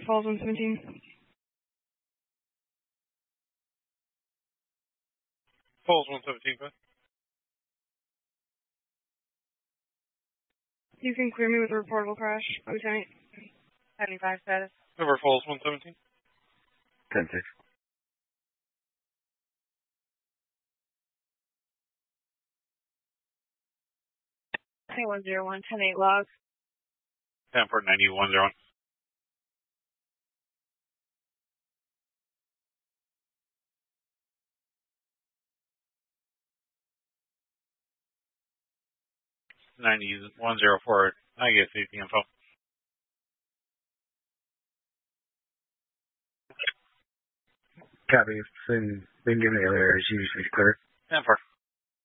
Falls 117. Falls 117, go ahead. You can clear me with a reportable crash, Lieutenant. 75 status. Over Falls 117. 10-6. Say 101, 10-8 log. Stanford 9101. $90-104. I get safety info. Copy. Been given the area is usually clear. 10-4.